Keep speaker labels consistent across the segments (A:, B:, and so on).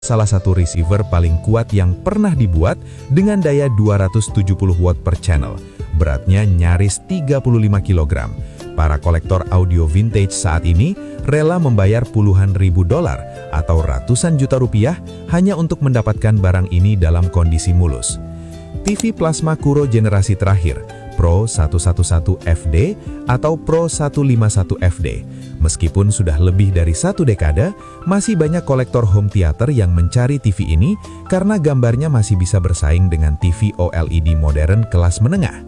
A: salah satu receiver paling kuat yang pernah dibuat dengan daya 270 watt per channel. Beratnya nyaris 35 kg. Para kolektor audio vintage saat ini rela membayar puluhan ribu dolar atau ratusan juta rupiah hanya untuk mendapatkan barang ini dalam kondisi mulus. TV plasma Kuro generasi terakhir, Pro 111 FD atau Pro 151 FD. Meskipun sudah lebih dari satu dekade, masih banyak kolektor home theater yang mencari TV ini karena gambarnya masih bisa bersaing dengan TV OLED modern kelas menengah.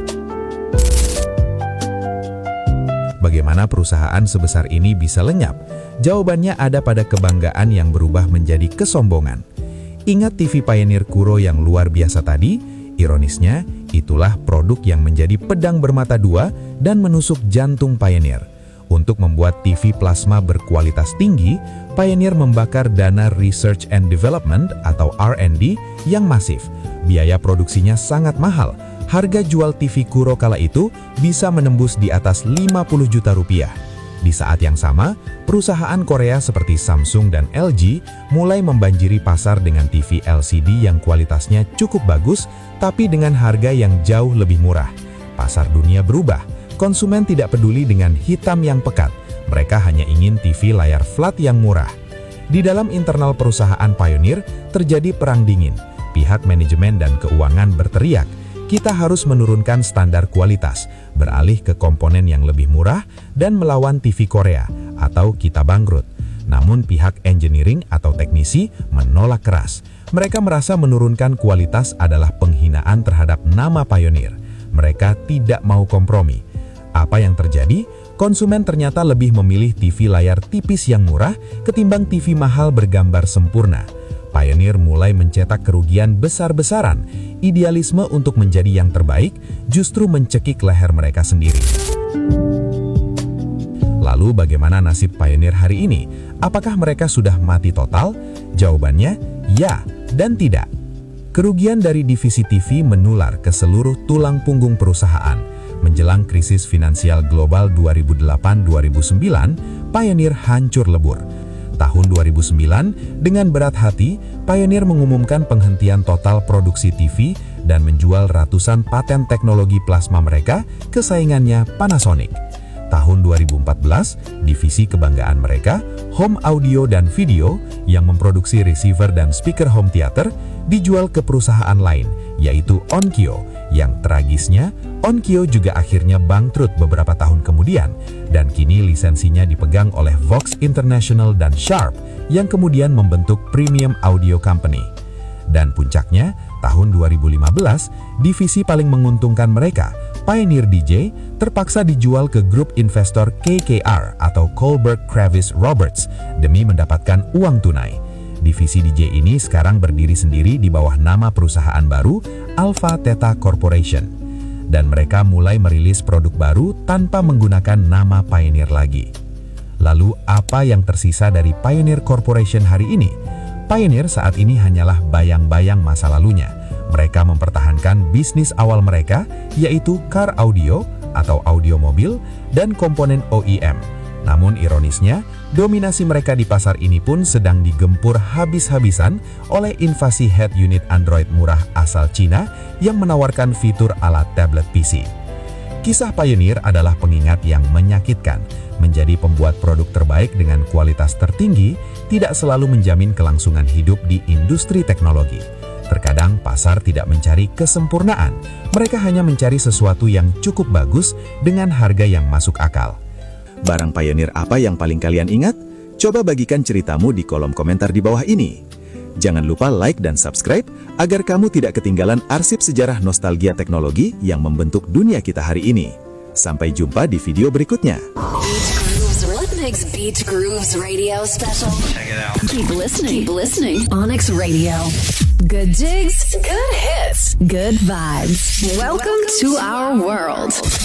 A: Bagaimana perusahaan sebesar ini bisa lenyap? Jawabannya ada pada kebanggaan yang berubah menjadi kesombongan. Ingat TV Pioneer Kuro yang luar biasa tadi? Ironisnya, itulah produk yang menjadi pedang bermata dua dan menusuk jantung Pioneer. Untuk membuat TV plasma berkualitas tinggi, Pioneer membakar dana Research and Development atau R&D yang masif. Biaya produksinya sangat mahal. Harga jual TV Kuro kala itu bisa menembus di atas 50 juta rupiah. Di saat yang sama, perusahaan Korea seperti Samsung dan LG mulai membanjiri pasar dengan TV LCD yang kualitasnya cukup bagus, tapi dengan harga yang jauh lebih murah. Pasar dunia berubah. Konsumen tidak peduli dengan hitam yang pekat. Mereka hanya ingin TV layar flat yang murah. Di dalam internal perusahaan Pioneer, terjadi perang dingin. Pihak manajemen dan keuangan berteriak, kita harus menurunkan standar kualitas, beralih ke komponen yang lebih murah, dan melawan TV Korea, atau kita bangkrut. Namun pihak engineering atau teknisi menolak keras. Mereka merasa menurunkan kualitas adalah penghinaan terhadap nama Pioneer. Mereka tidak mau kompromi. Apa yang terjadi? Konsumen ternyata lebih memilih TV layar tipis yang murah ketimbang TV mahal bergambar sempurna. Pioneer mulai mencetak kerugian besar-besaran. Idealisme untuk menjadi yang terbaik justru mencekik leher mereka sendiri. Lalu bagaimana nasib Pioneer hari ini? Apakah mereka sudah mati total? Jawabannya, ya dan tidak. Kerugian dari divisi TV menular ke seluruh tulang punggung perusahaan. Menjelang krisis finansial global 2008-2009, Pioneer hancur lebur. Tahun 2009, dengan berat hati, Pioneer mengumumkan penghentian total produksi TV dan menjual ratusan paten teknologi plasma mereka ke saingannya Panasonic. Tahun 2014, divisi kebanggaan mereka, Home Audio dan Video, yang memproduksi receiver dan speaker home theater, dijual ke perusahaan lain, yaitu Onkyo. Yang tragisnya, Onkyo juga akhirnya bangkrut beberapa tahun kemudian, dan kini lisensinya dipegang oleh Vox International dan Sharp, yang kemudian membentuk Premium Audio Company. Dan puncaknya, tahun 2015, divisi paling menguntungkan mereka, Pioneer DJ, terpaksa dijual ke grup investor KKR atau Kohlberg Kravis Roberts demi mendapatkan uang tunai. Divisi DJ ini sekarang berdiri sendiri di bawah nama perusahaan baru, Alpha Theta Corporation. Dan mereka mulai merilis produk baru tanpa menggunakan nama Pioneer lagi. Lalu apa yang tersisa dari Pioneer Corporation hari ini? Pioneer saat ini hanyalah bayang-bayang masa lalunya. Mereka mempertahankan bisnis awal mereka, yaitu car audio atau audio mobil dan komponen OEM. Namun ironisnya, dominasi mereka di pasar ini pun sedang digempur habis-habisan oleh invasi head unit Android murah asal Cina yang menawarkan fitur ala tablet PC. Kisah Pioneer adalah pengingat yang menyakitkan. Menjadi pembuat produk terbaik dengan kualitas tertinggi tidak selalu menjamin kelangsungan hidup di industri teknologi. Terkadang pasar tidak mencari kesempurnaan. Mereka hanya mencari sesuatu yang cukup bagus dengan harga yang masuk akal. Barang Pioneer apa yang paling kalian ingat? Coba bagikan ceritamu di kolom komentar di bawah ini. Jangan lupa like dan subscribe agar kamu tidak ketinggalan arsip sejarah nostalgia teknologi yang membentuk dunia kita hari ini. Sampai jumpa di video berikutnya.
B: Beach Grooves Radio Special. Check it out. Keep listening. Onyx Radio. Good jigs, good hits, good vibes. Welcome to our world.